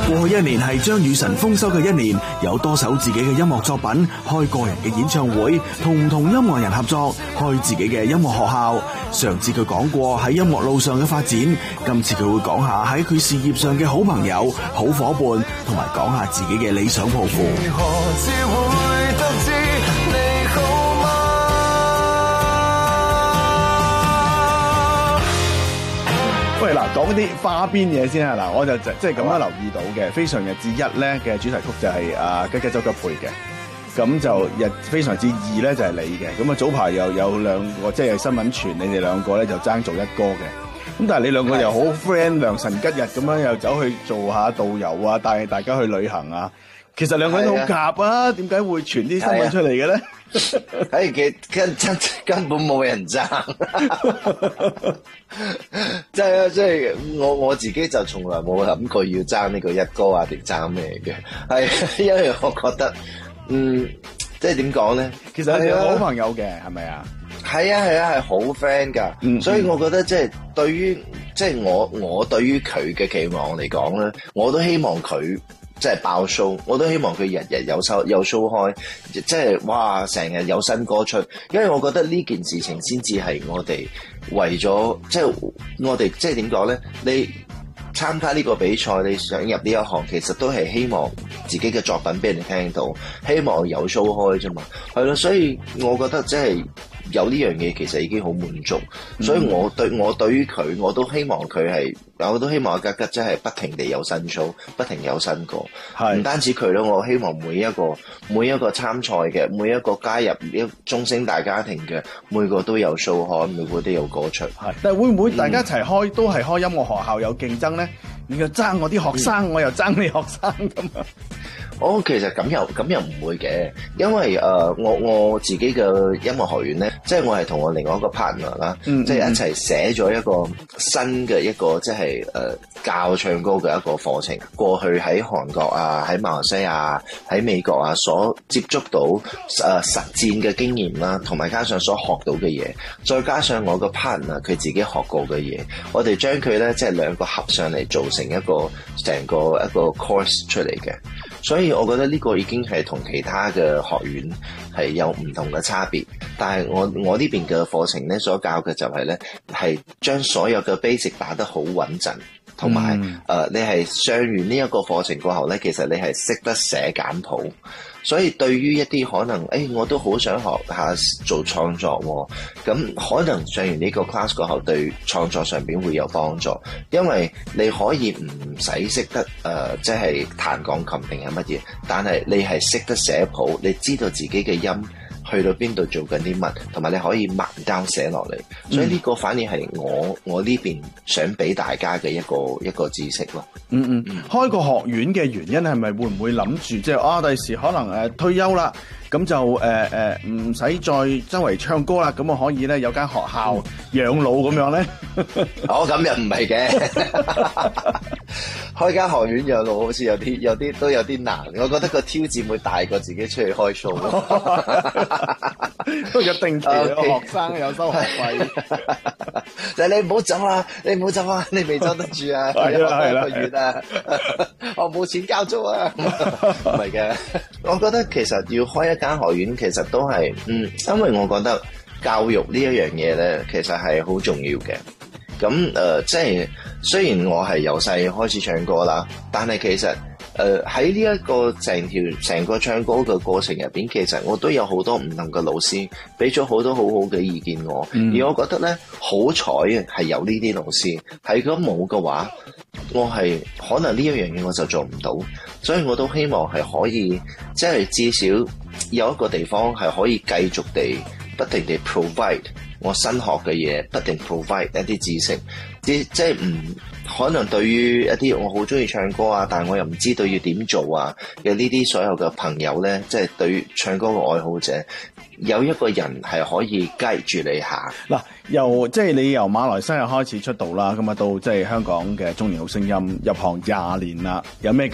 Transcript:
過去一年係張雨晨豐收嘅一年，有多首自己嘅音樂作品，開個人嘅演唱會，同唔同音樂人合作，開自己嘅音樂學校。上次佢講過喺音樂路上嘅發展，今次佢會講下喺佢事業上嘅好朋友、好夥伴，同埋講下自己嘅理想抱負。喂，嗱，講啲花邊嘢先啊！嗱，我就即係咁樣留意到嘅《非常日誌1》咧嘅主題曲就係吉吉周吉配嘅，咁就非常日誌2咧就係你嘅，咁啊早排又有兩個即係新聞傳你哋兩個咧就爭做一哥嘅，咁但係你兩個又好 friend，良辰吉日咁樣又走去做下導遊啊，帶大家去旅行啊，其實兩個人好夾啊，點解會傳啲新聞出嚟嘅咧？ 根本冇人爭，即係我自己就從來冇諗過要爭呢個一哥啊定爭咩嘅，係因為我覺得，即係點講咧？ 其實係好朋友嘅，係咪啊？ 係啊，係好 friend 噶，所以我覺得即係對於即係我對於佢嘅期望嚟講咧，我都希望佢。即係爆 show，我都希望佢日日有 show 開，即係哇成日有新歌出，因為我覺得呢件事情先至係我哋為咗，即係我哋即係點講咧？你參加呢個比賽，你想入呢一行，其實都係希望自己嘅作品俾人聽到，希望有 show 開啫嘛，係咯，所以我覺得即係。有呢樣嘢其實已經好滿足，所以我對於佢，我都希望佢係，我都希望阿吉吉真係不停地有新 show，不停有新歌。唔單止佢咯，我希望每一個參賽嘅，每一個加入中星大家庭嘅，每個都有 show 開，每個都有歌出。係，但係會唔會大家一齊開，都係開音樂學校有競爭咧？你又爭我啲學生，我又爭你學生咁啊？其實咁又唔會嘅，因為我自己嘅音樂學院咧，即係我係同我另外一個 partner 啦，即係一齊寫咗一個新嘅一個即係教唱歌嘅一個課程。過去喺韓國啊、喺馬來西亞、喺美國啊所接觸到實戰嘅經驗啦，同埋加上所學到嘅嘢，再加上我個 partner 佢自己學過嘅嘢，我哋將佢咧即係兩個合上嚟做成一個成個一個 course 出嚟嘅。所以我覺得呢個已經係同其他嘅學院係有唔同嘅差別，但係我呢邊嘅課程咧所教嘅就係咧係將所有嘅 basic 打得好穩陣，同埋你係上完呢一個課程過後咧，其實你係識得寫簡譜。所以對於一啲可能我都好想學下做創作喎，咁可能上完呢個 class 過後對創作上邊會有幫助，因為你可以唔使識得即係彈鋼琴定係乜嘢，但係你係識得寫譜，你知道自己嘅音去到邊度做緊啲乜，同埋你可以慢交寫落嚟，所以呢個反而係我呢邊想俾大家嘅一個知識咯。開個學院嘅原因係咪會唔會諗住即係第時可能退休啦，咁就唔使再周圍唱歌啦，咁我可以咧有間學校養老咁樣咧？咁又唔係嘅。開間學院養老好似有啲都有啲難，我覺得個挑戰會大過自己出去開 show 都有定期有學生有收學費。但係你唔好走啊！你唔好走啊！你未走得住啊！係啦，一個月啊！我冇錢交租啊！唔係嘅，我覺得其實要開一間學院，其實都係因為我覺得教育呢一樣嘢咧，其實係好重要嘅。咁即係雖然我係由細開始唱歌啦，但係其實喺呢一個成個唱歌嘅過程入邊，其實我都有好多唔同嘅老師俾咗好多好好嘅意見我，而我覺得咧好彩係有呢啲老師，係如果冇嘅話，我係可能呢一樣嘢我就做唔到，所以我都希望係可以即係至少有一個地方係可以繼續地不停地 provide 我新學嘅嘢，不停 provide 一啲知識，即係唔可能對於一啲我好中意唱歌啊，但係我又唔知道要點做啊嘅呢啲所有嘅朋友咧，即係對於唱歌嘅愛好者，有一個人係可以 guide 住你下。嗱，即係你由馬來西亞開始出道啦，咁啊到即係香港嘅中年好聲音入行20年啦，有咩